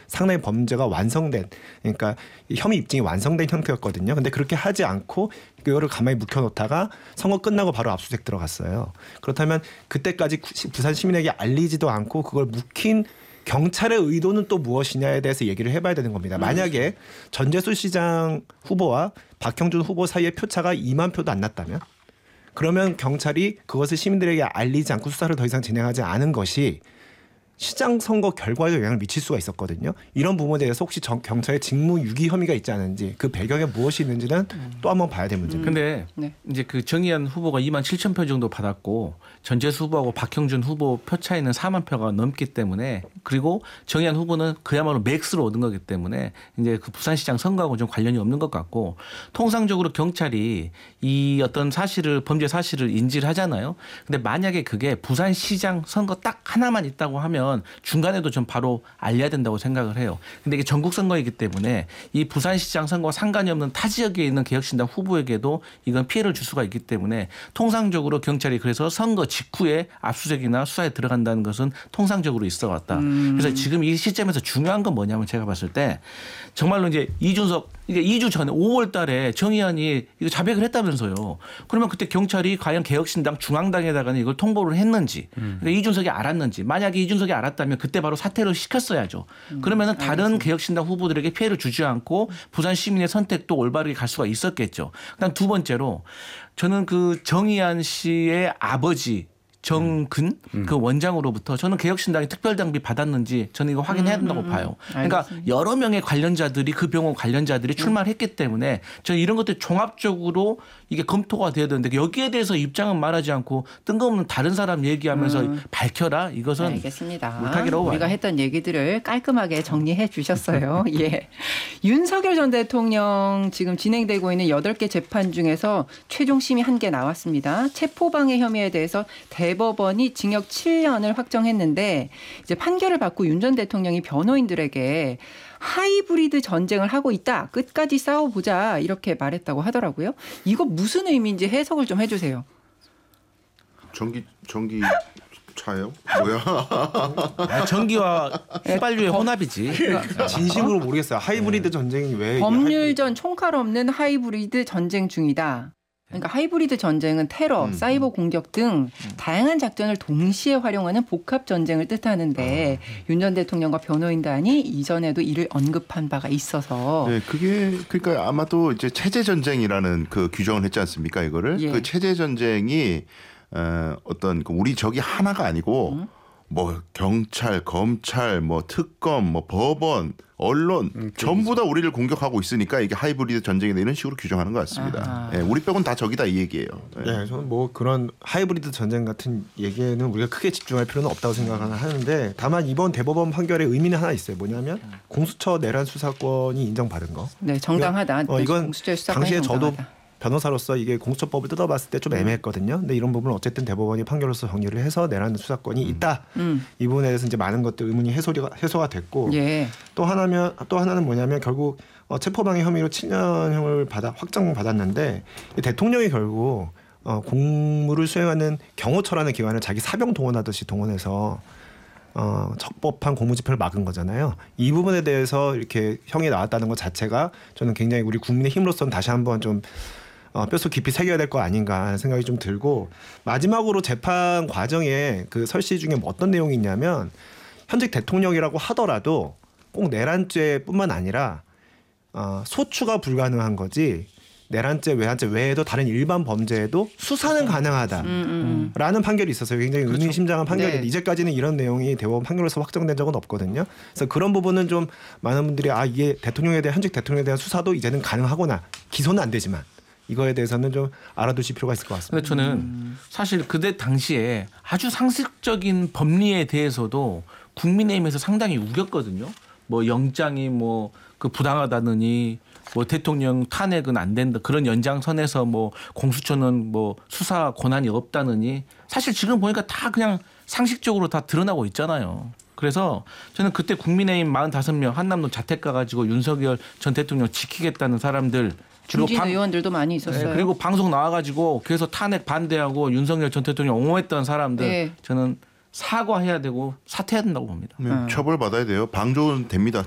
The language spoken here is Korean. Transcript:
상당히 범죄가 완성된 그러니까 혐의 입증이 완성된 형태였거든요. 근데 그렇게 하지 않고 그거를 가만히 묵혀놓다가 선거 끝나고 바로 압수수색 들어갔어요. 그렇다면 그때까지 부산 시민에게 알리지도 않고 그걸 묵힌 경찰의 의도는 또 무엇이냐에 대해서 얘기를 해봐야 되는 겁니다. 만약에 전재수 시장 후보와 박형준 후보 사이의 표차가 2만 표도 안 났다면 그러면 경찰이 그것을 시민들에게 알리지 않고 수사를 더 이상 진행하지 않은 것이 시장 선거 결과에 영향을 미칠 수가 있었거든요. 이런 부분에 대해서 혹시 경찰의 직무 유기 혐의가 있지 않은지 그 배경에 무엇이 있는지는 또 한번 봐야 될 문제입니다. 근데 이제 그 정의연 후보가 2만 7천 표 정도 받았고 전재수 후보하고 박형준 후보 표 차이는 4만 표가 넘기 때문에 그리고 정의연 후보는 그야말로 맥스로 얻은 거기 때문에 이제 그 부산시장 선거하고 좀 관련이 없는 것 같고 통상적으로 경찰이 이 어떤 사실을 범죄 사실을 인지를 하잖아요. 근데 만약에 그게 부산시장 선거 딱 하나만 있다고 하면 중간에도 좀 바로 알려야 된다고 생각을 해요. 근데 이게 전국 선거이기 때문에 이 부산시장 선거와 상관이 없는 타 지역에 있는 개혁신당 후보에게도 이건 피해를 줄 수가 있기 때문에 통상적으로 경찰이 그래서 선거 직후에 압수수색이나 수사에 들어간다는 것은 통상적으로 있어 왔다. 그래서 지금 이 시점에서 중요한 건 뭐냐면 제가 봤을 때 정말로 이제 이준석 이게 2주 전에 5월 달에 정의연이 이거 자백을 했다면서요. 그러면 그때 경찰이 과연 개혁신당 중앙당에다가는 이걸 통보를 했는지 그러니까 이준석이 알았는지 만약에 이준석이 알았다면 그때 바로 사퇴를 시켰어야죠. 그러면은 다른 개혁신당 후보들에게 피해를 주지 않고 부산 시민의 선택도 올바르게 갈 수가 있었겠죠. 그다음 두 번째로 저는 그 정의연 씨의 아버지 정근 그 원장으로부터 저는 개혁신당이 특별당비 받았는지 저는 이거 확인해야 된다고 봐요. 그러니까 여러 명의 관련자들이 그 병원 관련자들이 출마를 했기 때문에 저는 이런 것들 종합적으로 이게 검토가 돼야 되는데 여기에 대해서 입장은 말하지 않고 뜬금없는 다른 사람 얘기하면서 밝혀라 이것은 알겠습니다. 물타기라고 우리가 봐요. 했던 얘기들을 깔끔하게 정리해 주셨어요. 예. 윤석열 전 대통령 지금 진행되고 있는 8개 재판 중에서 최종 심의 1개 나왔습니다. 체포방해 혐의에 대해서 대법원이 징역 7년을 확정했는데 이제 판결을 받고 윤 전 대통령이 변호인들에게 하이브리드 전쟁을 하고 있다. 끝까지 싸워보자. 이렇게 말했다고 하더라고요. 이거 무슨 의미인지 해석을 좀 해주세요. 전기 차요? 뭐야? 전기와 휘발유의 혼합이지. 진심으로 모르겠어요. 하이브리드 전쟁이 왜 법률전 총칼 없는 하이브리드 전쟁 중이다. 그러니까 하이브리드 전쟁은 테러, 사이버 공격 등 다양한 작전을 동시에 활용하는 복합 전쟁을 뜻하는데 윤 전 대통령과 변호인단이 이전에도 이를 언급한 바가 있어서 네, 그게 그러니까 아마도 이제 체제 전쟁이라는 그 규정을 했지 않습니까? 이거를 예. 그 체제 전쟁이 어떤 우리 적이 하나가 아니고 뭐 경찰, 검찰, 뭐 특검, 뭐 법원, 언론 전부 다 우리를 공격하고 있으니까 이게 하이브리드 전쟁이다 이런 식으로 규정하는 것 같습니다. 네, 우리 빼곤 다 적이다 이 얘기예요. 네, 저는 뭐 그런 하이브리드 전쟁 같은 얘기에는 우리가 크게 집중할 필요는 없다고 생각을 하는데 다만 이번 대법원 판결의 의미는 하나 있어요. 뭐냐면 공수처 내란 수사권이 인정받은 거. 네, 정당하다. 이건 공수처 수사권이 당시에 저도 정당하다. 변호사로서 이게 공수처법을 뜯어봤을 때 좀 애매했거든요. 근데 이런 부분은 어쨌든 대법원이 판결로서 정리를 해서 내란 수사권이 있다. 이 부분에 대해서 이제 많은 것들 의문이 해소가 됐고 예. 또 하나는 뭐냐면 결국 체포방해 혐의로 7년형을 확정받았는데 대통령이 결국 공무를 수행하는 경호처라는 기관을 자기 사병 동원하듯이 동원해서 적법한 공무집행을 막은 거잖아요. 이 부분에 대해서 이렇게 형이 나왔다는 것 자체가 저는 굉장히 우리 국민의 힘으로서는 다시 한번 좀 뼛속 깊이 새겨야 될 거 아닌가 하는 생각이 좀 들고 마지막으로 재판 과정에 그 설시 중에 뭐 어떤 내용이 있냐면 현직 대통령이라고 하더라도 꼭 내란죄뿐만 아니라 소추가 불가능한 거지 내란죄, 외환죄 외에도 다른 일반 범죄에도 수사는 가능하다라는 판결이 있었어요. 굉장히 의미심장한 판결인데 네. 이제까지는 이런 내용이 대법원 판결에서 확정된 적은 없거든요. 그래서 그런 부분은 좀 많은 분들이 이게 현직 대통령에 대한 수사도 이제는 가능하구나. 기소는 안 되지만 이거에 대해서는 좀 알아두실 필요가 있을 것 같습니다. 근데 저는 사실 그때 당시에 아주 상식적인 법리에 대해서도 국민의힘에서 상당히 우겼거든요. 뭐 영장이 뭐 그 부당하다느니 뭐 대통령 탄핵은 안 된다 그런 연장선에서 뭐 공수처는 뭐 수사 권한이 없다느니 사실 지금 보니까 다 그냥 상식적으로 다 드러나고 있잖아요. 그래서 저는 그때 국민의힘 45명 한남동 자택 가가지고 윤석열 전 대통령 지키겠다는 사람들 중진 의원들도 많이 있었어요. 네, 그리고 방송 나와가지고 그래서 탄핵 반대하고 윤석열 전 대통령 옹호했던 사람들 네. 저는 사과해야 되고 사퇴해야 된다고 봅니다. 처벌받아야 돼요. 방조는 됩니다.